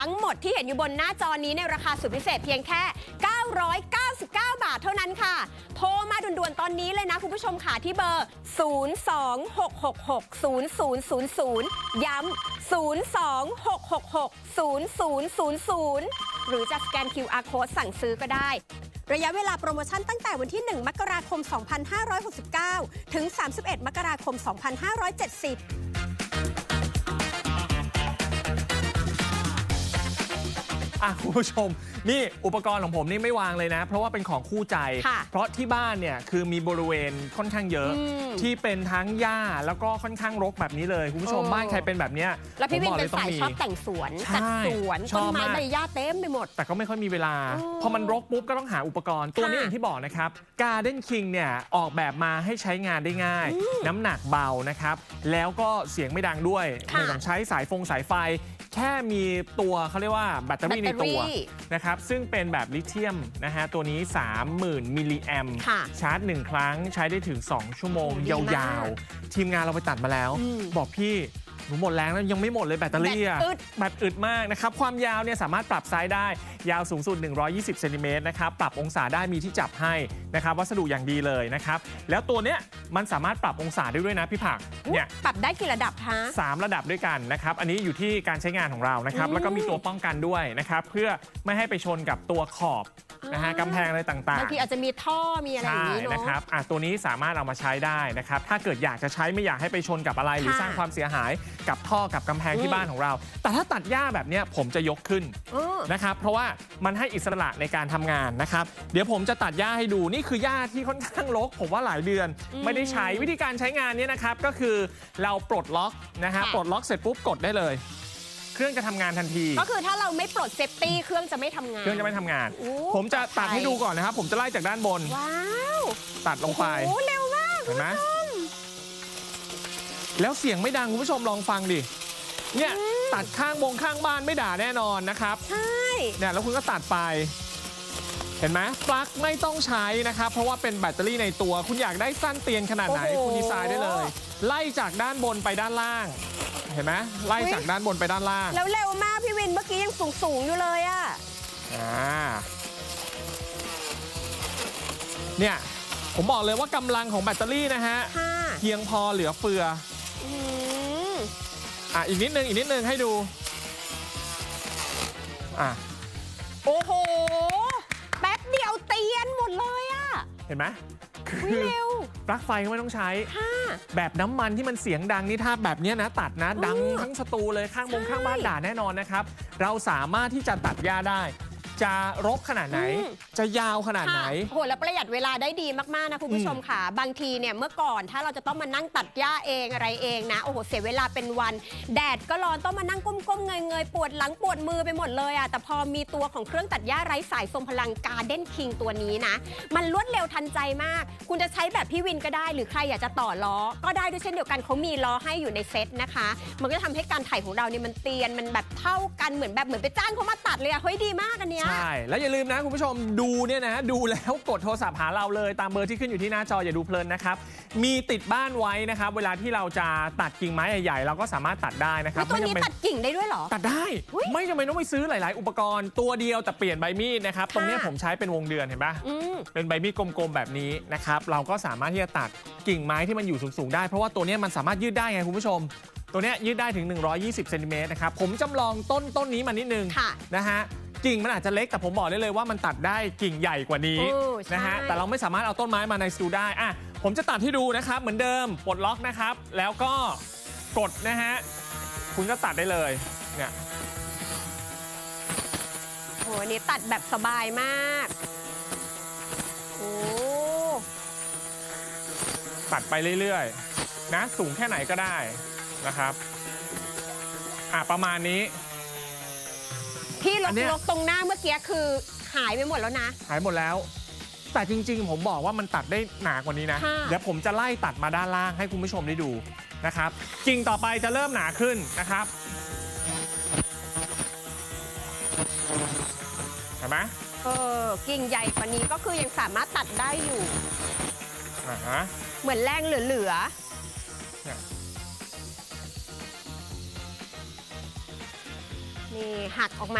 ทั้งหมดที่เห็นอยู่บนหน้าจอนี้ในราคาสุดพิเศษเพียงแค่ 999 บาทเท่านั้นค่ะโทรมาด่วนๆตอนนี้เลยนะคุณผู้ชมค่ะที่เบอร์ 026660000 ย้ำ 026660000 หรือจะสแกน QR Code สั่งซื้อก็ได้ระยะเวลาโปรโมชั่นตั้งแต่วันที่ 1 มกราคม 2569 ถึง 31 มกราคม 2570 คุณผู้ชมนี่อุปกรณ์ของผมนี่ไม่วางเลยนะเพราะว่าเป็นของคู่ใจเพราะที่บ้านเนี่ยคือมีบริเวณค่อนข้างเยอะที่เป็นทั้งหญ้าแล้วก็ค่อนข้างรกแบบนี้เลยคุณผู้ชมบ้านใครเป็นแบบนี้แล้วพี่วินเป็นสายชอบแต่งสวนจัดสวนต้นไม้ใบหญ้าเต็มไปหมดแต่ก็ไม่ค่อยมีเวลาพอมันรกปุ๊บก็ต้องหาอุปกรณ์ตัวนี้อย่างที่บอกนะครับ Garden King เนี่ยออกแบบมาให้ใช้งานได้ง่ายน้ำหนักเบานะครับแล้วก็เสียงไม่ดังด้วยไม่ต้องใช้สายไฟแค่มีตัวเขาเรียกว่าแบตเตอรี่ในตัวนะครับซึ่งเป็นแบบลิเธียมนะฮะตัวนี้ 30,000 มิลลิแอมป์ชาร์จ1ครั้งใช้ได้ถึง2ชั่วโมงยาวๆทีมงานเราไปตัดมาแล้วบอกพี่หนูหมดแรงแล้วยังไม่หมดเลยแบตเตอรี่แบบอึดมากนะครับความยาวเนี่ยสามารถปรับไซส์ได้ยาวสูงสุด120เซนติเมตรนะครับปรับองศาได้มีที่จับให้นะครับวัสดุอย่างดีเลยนะครับแล้วตัวเนี้ยมันสามารถปรับองศาได้ด้วยนะพี่ผักเนี่ยปรับได้กี่ระดับคะ 3ระดับด้วยกันนะครับอันนี้อยู่ที่การใช้งานของเรานะครับแล้วก็มีตัวป้องกันด้วยนะครับเพื่อไม่ให้ไปชนกับตัวขอบนะฮะกำแพงอะไรต่างๆบางทีอาจจะมีท่อมีอะไรอย่างนี้เนาะนะครับตัวนี้สามารถเอามาใช้ได้นะครับถ้าเกิดอยากจะใช้ไม่อยากให้ไปชนกับอะไรหรือสร้างความเสียหายกับท่อกับกำแพงที่บ้านของเราแต่ถ้าตัดหญ้าแบบนี้ผมจะยกขึ้นนะครับเพราะว่ามันให้อิสระในการทำงานนะครับเดี๋ยวผมจะตัดหญ้าให้ดูนี่คือหญ้าที่ค่อนข้างรกผมว่าหลายเดือนไม่ได้ใช้วิธีการใช้งานนี้นะครับก็คือเราปลดล็อกนะฮะปลดล็อกเสร็จปุ๊บกดได้เลยเครื่องจะทำงานทันทีก็คือถ้าเราไม่ปลดเซฟตี้เครื่องจะไม่ทำงานผมจะตัดให้ดูก่อนนะครับผมจะไล่จากด้านบนว้าวตัดลงไปโอ้เร็วมากเห็นไหมแล้วเสียงไม่ดังคุณผู้ชมลองฟังดิเนี่ยตัดข้างบ้านไม่ด่าแน่นอนนะครับใช่เนี่ยแล้วคุณก็ตัดไปเห็นไหมปลั๊กไม่ต้องใช้นะครับเพราะว่าเป็นแบตเตอรี่ในตัวคุณอยากได้สั้นเตียนขนาดไหนคุณดีไซน์ได้เลยไล่จากด้านบนไปด้านล่างเห็นไหมไล่จากด้านบนไปด้านล่างแล้วเร็วมากพี่วินเมื่อกี้ยังสูงอยู่เลยอ่ะเนี่ยผมบอกเลยว่ากำลังของแบตเตอรี่นะฮะเพียงพอเหลือเฟืออีกนิดนึงให้ดูโอ้โหแป๊บเดียวเตียนหมดเลยอ่ะเห็นไหมเร็วปลั๊กไฟก็ไม่ต้องใช้แบบน้ำมันที่มันเสียงดังนี่ถ้าแบบนี้นะตัดนะดังทั้งสตูเลยข้างบ้านด่าแน่นอนนะครับเราสามารถที่จะตัดหญ้าได้จะรกขนาดไหนจะยาวขนาดไหนโหแล้วประหยัดเวลาได้ดีมากๆนะคุณผู้ชมค่ะบางทีเนี่ยเมื่อก่อนถ้าเราจะต้องมานั่งตัดหญ้าเองอะไรเองนะโอ้โหเสียเวลาเป็นวันแดดก็ร้อนต้องมานั่งก้มๆเงยๆปวดหลังปวดมือไปหมดเลยอ่ะแต่พอมีตัวของเครื่องตัดหญ้าไร้สายทรงพลัง Garden King ตัวนี้นะมันรวดเร็วทันใจมากคุณจะใช้แบบพี่วินก็ได้หรือใครอยากจะต่อล้อก็ได้ด้วยเช่นเดียวกันเขามีล้อให้อยู่ในเซ็ตนะคะมันก็จะทำให้การถ่ายของเราเนี่ยมันเตียนมันแบบเท่ากันเหมือนไปจ้างเขามาตัดเลยอะเฮ้ยดีมากอันเนี้ยใช่แล้วอย่าลืมนะคุณผู้ชมดูเนี่ยนะดูแล้วกดโทรศัพท์หาเราเลยตามเบอร์ที่ขึ้นอยู่ที่หน้าจออย่าดูเพลินนะครับมีติดบ้านไว้นะครับเวลาที่เราจะตัดกิ่งไม้ใหญ่ๆเราก็สามารถตัดได้นะครับตัวนี้ตัดกิ่งได้ด้วยเหรอตัดได้ไม่จำเป็นต้องไปซื้อหลายๆอุปกรณ์ตัวเดียวแต่เปลี่ยนใบมีดนะครับตรงนี้ผมใช้เป็นวงเดือนเห็นปะเป็นใบมีดกลมๆแบบนี้นะครับเราก็สามารถที่จะตัดกิ่งไม้ที่มันอยู่สูงๆได้เพราะว่าตัวนี้มันสามารถยืดได้ไงคุณผู้ชมตัวนี้ยืดได้ถึง120เซนติเมตรนะครับผมจำลองต้นนี้มานิดนึงนะฮะกิ่งมันอาจจะเล็กแต่ผมบอกได้เลยว่ามันตัดได้กิ่งใหญ่กว่านี้นะฮะแต่เราไม่สามารถเอาต้นไม้มาในสตูได้ผมจะตัดให้ดูนะครับเหมือนเดิมปลดล็อกนะครับแล้วก็กดนะฮะคุณก็ตัดได้เลยเนี่ยโหอันนี้ตัดแบบสบายมากโอ้ตัดไปเรื่อยๆนะสูงแค่ไหนก็ได้นะครับประมาณนี้ที่ลกตรงหน้าเมื่อกี้คือหายไปหมดแล้วนะหายหมดแล้วแต่จริงๆผมบอกว่ามันตัดได้หนากว่านี้นะเดี๋ยวผมจะไล่ตัดมาด้านล่างให้คุณผู้ชมได้ดูนะครับกิ่งต่อไปจะเริ่มหนาขึ้นนะครับเห็นไหมกิ่งใหญ่กว่านี้ก็คือยังสามารถตัดได้อยู่เหมือนแรงเหลือนี่หักออกมา